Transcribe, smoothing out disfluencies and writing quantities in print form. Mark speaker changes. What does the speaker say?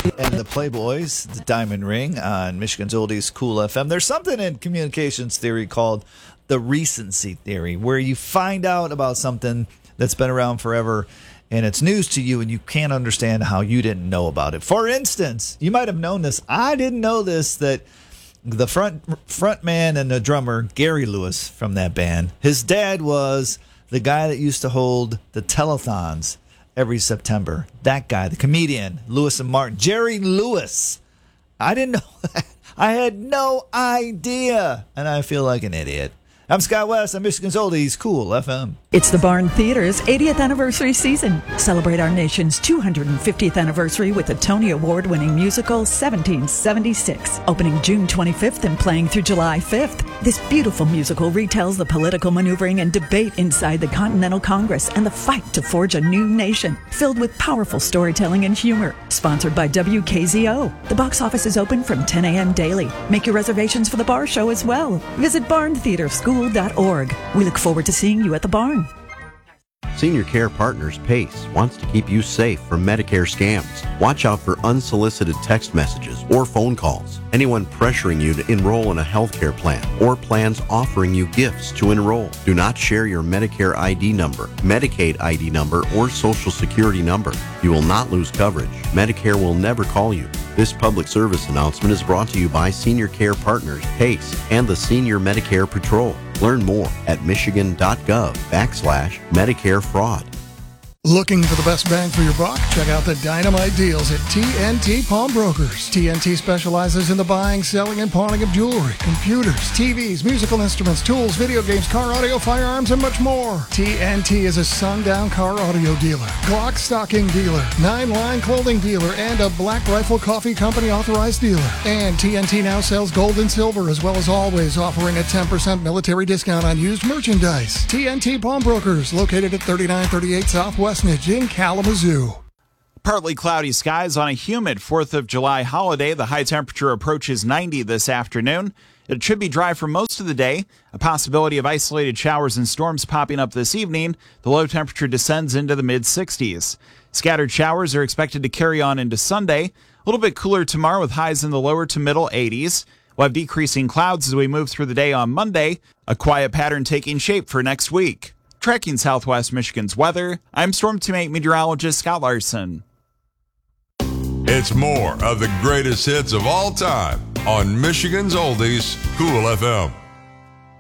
Speaker 1: And the Playboys, the Diamond Ring on Michigan's Oldies Cool FM. There's something in communications theory called the recency theory, where you find out about something that's been around forever and it's news to you and you can't understand how you didn't know about it. For instance, you might have known this. I didn't know this, that the front man and the drummer, Gary Lewis from that band, his dad was the guy that used to hold the telethons every September. That guy, the comedian, Lewis and Martin, Jerry Lewis. I didn't know that. I had no idea, and I feel like an idiot. I'm Scott West on Michigan's Oldies Cool FM.
Speaker 2: It's the Barn Theater's 80th anniversary season. Celebrate our nation's 250th anniversary with the Tony Award-winning musical 1776, opening June 25th and playing through July 5th. This beautiful musical retells the political maneuvering and debate inside the Continental Congress and the fight to forge a new nation, filled with powerful storytelling and humor. Sponsored by WKZO. The box office is open from 10 a.m. daily. Make your reservations for the bar show as well. Visit barntheaterschool.org. We look forward to seeing you at the barn.
Speaker 3: Senior Care Partners PACE wants to keep you safe from Medicare scams. Watch out for unsolicited text messages or phone calls. Anyone pressuring you to enroll in a healthcare plan or plans offering you gifts to enroll. Do not share your Medicare ID number, Medicaid ID number, or Social Security number. You will not lose coverage. Medicare will never call you. This public service announcement is brought to you by Senior Care Partners PACE and the Senior Medicare Patrol. Learn more at michigan.gov/Medicare fraud.
Speaker 4: Looking for the best bang for your buck? Check out the dynamite deals at TNT Pawnbrokers. TNT specializes in the buying, selling, and pawning of jewelry, computers, TVs, musical instruments, tools, video games, car audio, firearms, and much more. TNT is a sundown car audio dealer, Glock stocking dealer, 9-line clothing dealer, and a Black Rifle Coffee Company authorized dealer. And TNT now sells gold and silver, as well as always offering a 10% military discount on used merchandise. TNT Pawnbrokers, located at 3938 Southwest in Kalamazoo.
Speaker 5: Partly cloudy skies on a humid 4th of July holiday. The high temperature approaches 90 this afternoon. It should be dry for most of the day. A possibility of isolated showers and storms popping up this evening. The low temperature descends into the mid-60s. Scattered showers are expected to carry on into Sunday. A little bit cooler tomorrow with highs in the lower to middle 80s. We'll have decreasing clouds as we move through the day on Monday. A quiet pattern taking shape for next week. Tracking Southwest Michigan's weather, I'm Storm Teammate meteorologist Scott Larson.
Speaker 6: It's more of the greatest hits of all time on Michigan's Oldies Cool FM.